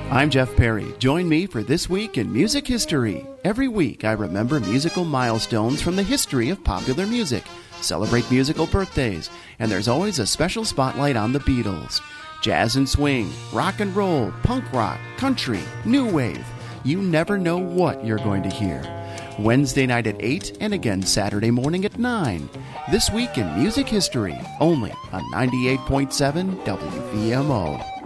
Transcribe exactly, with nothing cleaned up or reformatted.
I'm Jeff Perry. Join me for This Week in Music History. Every week I remember musical milestones from the history of popular music, celebrate musical birthdays, and there's always a special spotlight on the Beatles. Jazz and swing, rock and roll, punk rock, country, new wave. You never know what you're going to hear. Wednesday night at eight and again Saturday morning at nine. This Week in Music History, only on ninety-eight point seven W V M O.